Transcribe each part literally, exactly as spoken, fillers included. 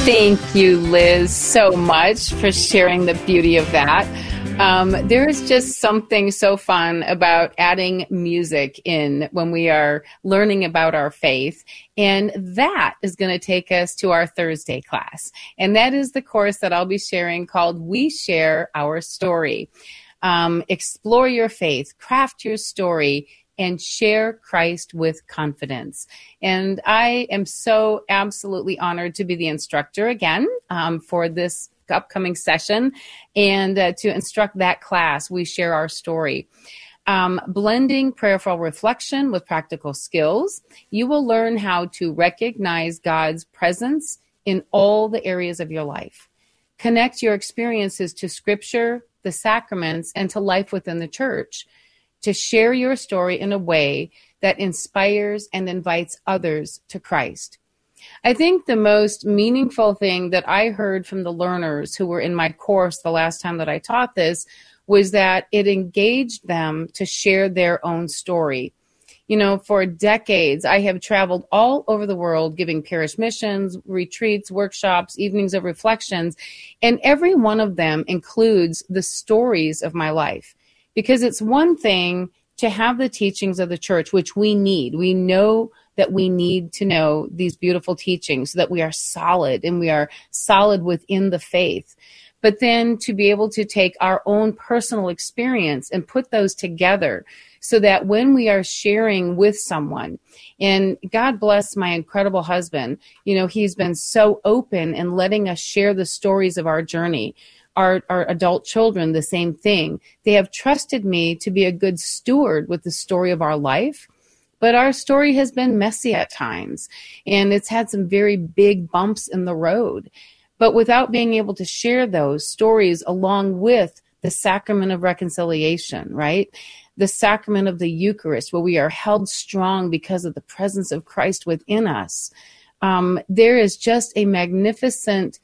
Thank you, Liz, so much for sharing the beauty of that. Um, there is just something so fun about adding music in when we are learning about our faith. And that is going to take us to our Thursday class. And that is the course that I'll be sharing called We Share Our Story. Um, explore your faith, craft your story, and share Christ with confidence. And I am so absolutely honored to be the instructor again um, for this upcoming session and uh, to instruct that class. We share our story. Um, blending prayerful reflection with practical skills, you will learn how to recognize God's presence in all the areas of your life. Connect your experiences to Scripture, the sacraments, and to life within the church. To share your story in a way that inspires and invites others to Christ. I think the most meaningful thing that I heard from the learners who were in my course the last time that I taught this was that it engaged them to share their own story. You know, for decades, I have traveled all over the world giving parish missions, retreats, workshops, evenings of reflections, and every one of them includes the stories of my life. Because it's one thing to have the teachings of the church, which we need. We know that we need to know these beautiful teachings so that we are solid and we are solid within the faith. But then to be able to take our own personal experience and put those together so that when we are sharing with someone, and God bless my incredible husband, you know, he's been so open in letting us share the stories of our journey. Our, our adult children, the same thing. They have trusted me to be a good steward with the story of our life, but our story has been messy at times, and it's had some very big bumps in the road. But without being able to share those stories along with the sacrament of reconciliation, right? The sacrament of the Eucharist, where we are held strong because of the presence of Christ within us, um, there is just a magnificent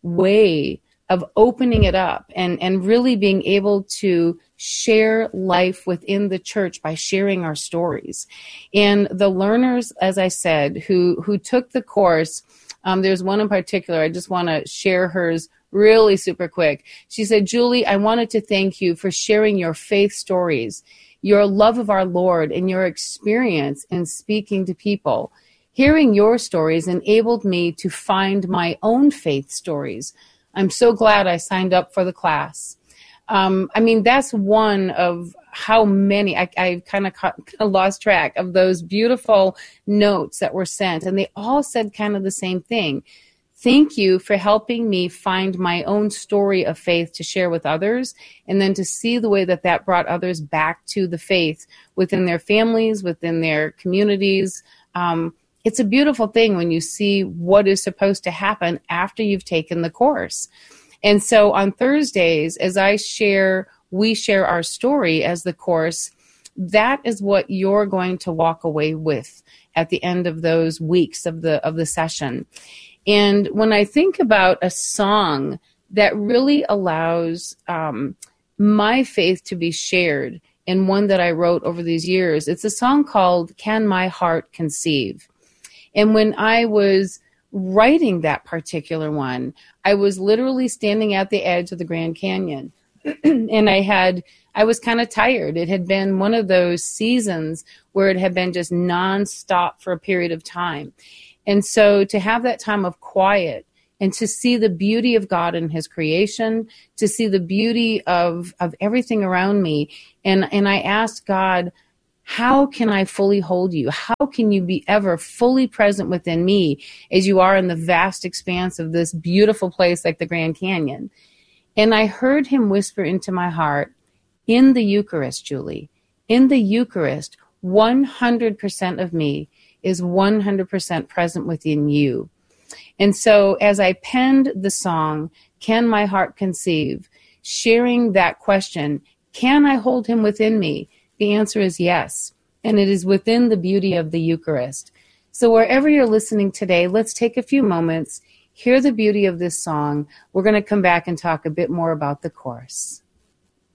way of opening it up and, and really being able to share life within the church by sharing our stories. And the learners, as I said, who, who took the course, um, there's one in particular, I just want to share hers really super quick. She said, Julie, I wanted to thank you for sharing your faith stories, your love of our Lord, and your experience in speaking to people. Hearing your stories enabled me to find my own faith stories. I'm so glad I signed up for the class. Um, I mean, that's one of how many, I, I kind of lost track of those beautiful notes that were sent. And they all said kind of the same thing. Thank you for helping me find my own story of faith to share with others, and then to see the way that that brought others back to the faith within their families, within their communities. Um, It's a beautiful thing when you see what is supposed to happen after you've taken the course. And so on Thursdays, as I share, we share our story as the course, that is what you're going to walk away with at the end of those weeks of the of the session. And when I think about a song that really allows um, my faith to be shared, and one that I wrote over these years, it's a song called Can My Heart Conceive? And when I was writing that particular one, I was literally standing at the edge of the Grand Canyon. And I had, I was kind of tired. It had been one of those seasons where it had been just nonstop for a period of time. And so to have that time of quiet and to see the beauty of God in his creation, to see the beauty of, of everything around me. And, and I asked God, how can I fully hold you? How can you be ever fully present within me as you are in the vast expanse of this beautiful place like the Grand Canyon? And I heard him whisper into my heart, in the Eucharist, Julie, in the Eucharist, one hundred percent of me is one hundred percent present within you. And so as I penned the song, Can My Heart Conceive, sharing that question, can I hold him within me? The answer is yes, and it is within the beauty of the Eucharist. So wherever you're listening today, let's take a few moments, hear the beauty of this song. We're going to come back and talk a bit more about the course.